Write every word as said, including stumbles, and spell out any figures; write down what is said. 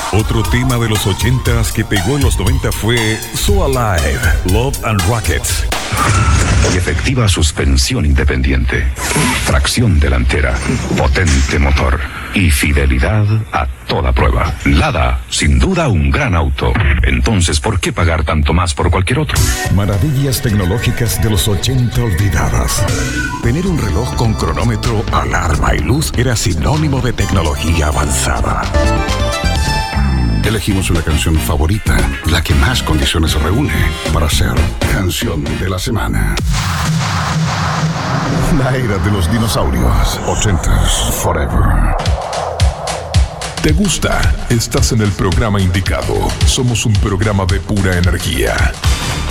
Otro tema de los ochentas que pegó en los noventa fue So Alive, Love and Rockets. Y efectiva suspensión independiente, tracción delantera, potente motor y fidelidad a toda prueba. Lada, sin duda un gran auto. Entonces, ¿por qué pagar tanto más por cualquier otro? Maravillas tecnológicas de los ochenta olvidadas. Tener un reloj con cronómetro, alarma y luz era sinónimo de tecnología avanzada. Elegimos una canción favorita, la que más condiciones reúne para ser canción de la semana. La era de los dinosaurios. ochentas forever. ¿Te gusta? Estás en el programa indicado. Somos un programa de pura energía.